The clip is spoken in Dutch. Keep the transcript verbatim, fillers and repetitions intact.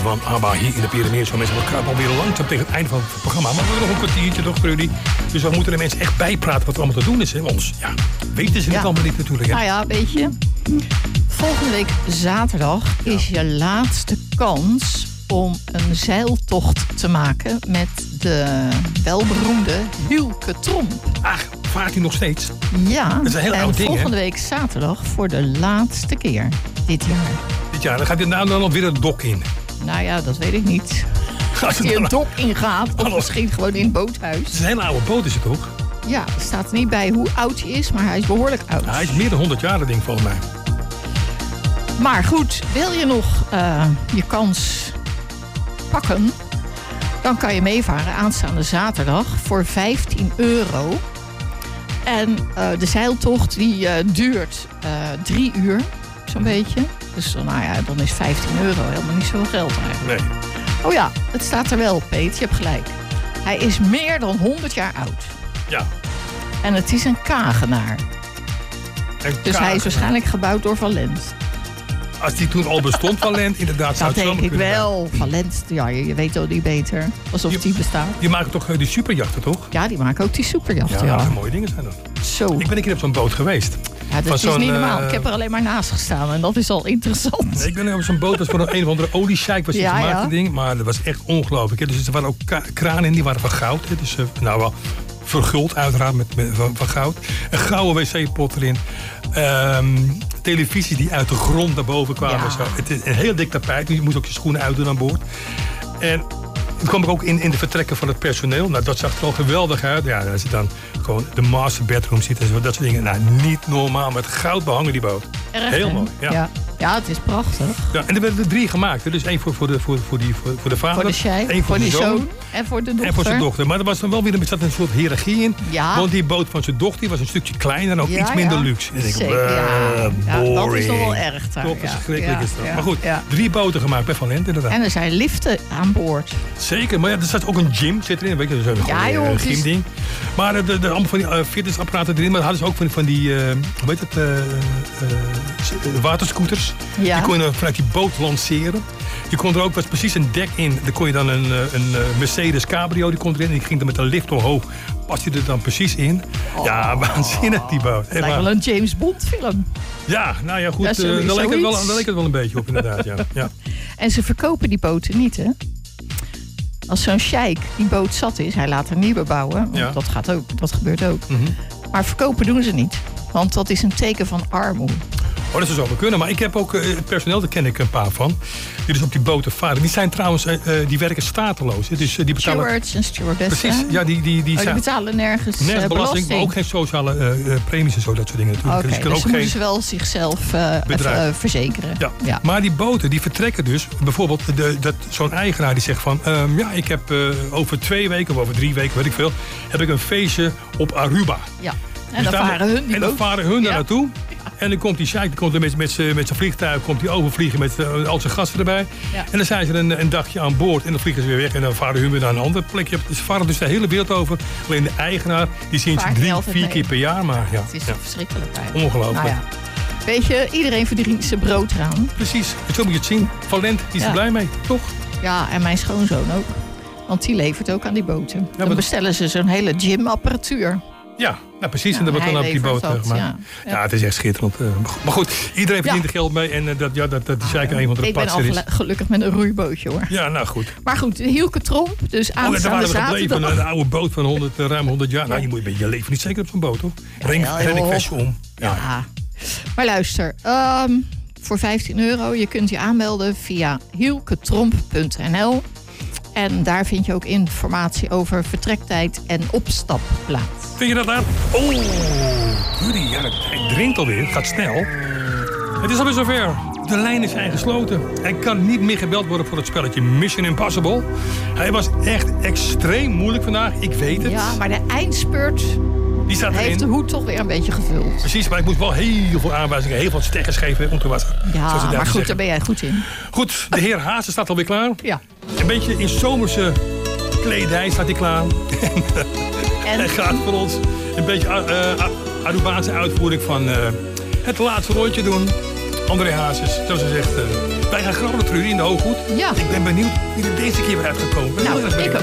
van ABBA hier in de Pyreneeën. Zo mensen, we kruipen alweer langzaam tegen het einde van het programma. Maar we hebben nog een kwartiertje, toch, Trudy? Dus we moeten de mensen echt bijpraten wat er allemaal te doen is. Hè? Anders ja, weten ze het ja. allemaal niet natuurlijk. Hè? Nou ja, weet je. Volgende week zaterdag ja. is je laatste kans om een zeiltocht te maken met de welberoemde Hielke Tromp. Ach, vaart hij nog steeds? Ja, dat is een heel en oud ding, volgende hè? week zaterdag voor de laatste keer dit jaar. Dit jaar, dan gaat hij nou dan nog weer het dok in. Nou ja, dat weet ik niet. Als hij een dok ingaat, of misschien gewoon in het boothuis. Het is een hele oude boot, is het toch? Ja, er staat niet bij hoe oud hij is, maar hij is behoorlijk oud. Hij is meer dan honderd jaar, dat ding, volgens mij. Maar goed, wil je nog uh, je kans pakken, dan kan je meevaren aanstaande zaterdag voor vijftien euro. En uh, de zeiltocht die uh, duurt uh, drie uur, zo'n beetje. Dus nou ja, dan is vijftien euro helemaal niet zoveel geld eigenlijk. Nee. Oh ja, het staat er wel, Peet, je hebt gelijk. Hij is meer dan honderd jaar oud. Ja. En het is een Kagenaar. Een dus Kagenaar. Hij is waarschijnlijk gebouwd door Van Lent. Als die toen al bestond, Van Lent, inderdaad. Dat denk ik wel. Gaan. Van Lent, ja, je, je weet al niet beter. Alsof die, die bestaat. Die maken toch uh, die superjachten, toch? Ja, die maken ook die superjachten. Ja, ja. mooie dingen zijn dat. Zo. Ik ben een keer op zo'n boot geweest. Ja, dat is niet normaal. Uh, ik heb er alleen maar naast gestaan en dat is al interessant. Nee, ik ben op zo'n boot, dat was voor een, een of andere oliesjeik was die ja, gemaakt, ja. ding. Maar dat was echt ongelooflijk. Hè. Dus er waren ook kranen in, die waren van goud. Hè. Dus uh, nou wel verguld uiteraard met, met, van, van goud. Een gouden wc-pot erin. Um, televisies die uit de grond naar boven kwamen. Ja. Zo. Het is een heel dik tapijt. Je moet ook je schoenen uitdoen aan boord. En het kwam ook in, in de vertrekken van het personeel. Nou, dat zag er al geweldig uit. Ja, als je dan gewoon de master bedroom ziet en zo, dat soort dingen. Nou, niet normaal. Met goud behangen die boot. Erg, heel mooi. Ja. Ja. ja, het is prachtig. Ja, en er werden er drie gemaakt. Hè. Dus één voor, voor, de, voor, voor, die, voor, voor de vader. Voor de sheik, één voor, voor de de zoon. zoon. En voor de dochter. En voor zijn dochter. Maar er was dan wel weer er zat een soort hiërarchie in. Ja. Want die boot van zijn dochter die was een stukje kleiner en ook ja, iets minder ja. luxe. En ik denk, Zeker, ja. ja. Dat is nog wel erg daar. Toch, ja. verschrikkelijk ja. is dat. Ja. Maar goed, ja. drie boten gemaakt bij Van Lent inderdaad. En er zijn liften aan boord. Zeker, maar ja, er zit ook een gym zit erin. Weet je, zo'n ja, joh, uh, gymding. Maar de, de, de, allemaal van die uh, fitnessapparaten erin. Maar hadden ze ook van, van die, uh, hoe heet het, uh, uh, waterscooters. Ja. Die kon je vanuit die boot lanceren. Je kon er ook, was precies een dek in. Daar kon je dan een, een Mercedes Cabrio, die kon erin. En die ging er met een lift omhoog. Past je er dan precies in. Oh. Ja, waanzinnig die boot. Het lijkt wel een James Bond film. Ja, nou ja, goed. Ja, uh, daar leek het, wel, daar leek het wel een beetje op, inderdaad. Ja. Ja. En ze verkopen die boten niet, hè? Als zo'n sheik die boot zat is, hij laat er nieuwe bouwen. Ja. Dat gaat ook, dat gebeurt ook. Mm-hmm. Maar verkopen doen ze niet. Want dat is een teken van armoede. Oh, dat zou zo wel kunnen. Maar ik heb ook uh, het personeel, daar ken ik een paar van. Die dus op die boten varen. Die zijn trouwens, uh, die werken stateloos. Dus, uh, die betalen... Stewards en stewardessen. Precies, ja, die, die, die, oh, die betalen nergens, nergens uh, belasting. belasting. Maar ook geen sociale uh, premies en zo, dat soort dingen natuurlijk. Okay, dus dus ook ze geen moeten wel zichzelf uh, even, uh, verzekeren. Ja. Ja. Maar die boten, die vertrekken dus. Bijvoorbeeld de, dat, zo'n eigenaar die zegt van... Um, ja, ik heb uh, over twee weken of over drie weken, weet ik veel... heb ik een feestje op Aruba. Ja. En dus dan daar, varen hun die En dan boot. varen hun ja. daar naartoe. En dan komt die sheik, die komt er met, met, met zijn vliegtuig, komt hij overvliegen met uh, al zijn gasten erbij. Ja. En dan zijn ze een, een dagje aan boord en dan vliegen ze weer weg. En dan varen hun weer naar een ander plekje. Ze varen dus de hele wereld over. Alleen de eigenaar, die zien ze drie, vier mee. keer per jaar. Maar ja, het is ja. verschrikkelijk eigenlijk. Ongelooflijk. Nou ja. Weet je, iedereen verdient zijn brood eraan. Precies, zo moet je het zien. Van Lent, die is ja. er blij mee, toch? Ja, en mijn schoonzoon ook. Want die levert ook aan die boten. Ja, dan maar... bestellen ze zo'n hele gymapparatuur. Ja, nou precies. Ja, en dat wordt dan op die boot dat, gemaakt. Ja. Ja. ja, het is echt schitterend. Maar goed, iedereen verdient ja. er geld mee. En uh, dat, ja, dat, dat is eigenlijk een van de Ik ben al is. gelukkig met een roeibootje, hoor. Ja, nou goed. Maar goed, de Hielke Tromp, dus aanstaande zaterdag. Oh, daar waren we zaterdag. gebleven, een oude boot van honderd, ruim honderd jaar. Ja. Nou, je moet je leven niet zeker op zo'n boot, hoor. Ja, Ren, ja, ren ik vestje om. Ja. ja. Maar luister, um, voor vijftien euro, je kunt je aanmelden via hielketromp punt n l. En daar vind je ook informatie over vertrektijd en opstapplaats. Vind je dat aan? Oh, Rudy, ja, hij drinkt alweer. Het gaat snel. Het is alweer zover. De lijnen zijn gesloten. Hij kan niet meer gebeld worden voor het spelletje Mission Impossible. Hij was echt extreem moeilijk vandaag. Ik weet het. Ja, maar de eindspurt... Die staat heeft de hoed toch weer een beetje gevuld. Precies, maar ik moet wel heel veel aanwijzingen, heel veel stekkers geven om te wassen. Ja, maar goed, zeggen. daar ben jij goed in. Goed, de heer Haase staat alweer klaar. Ja. Een beetje in zomerse kledij staat hij klaar. En hij gaat voor ons een beetje uh, Arubaanse uitvoering van uh, het laatste rondje doen. André Hazes, zoals hij zegt. Uh, Wij gaan grabbelen, Trudy, in de Hooghoed. Ja. Ik ben benieuwd wie er deze keer weer uitgekomen. Nou, ik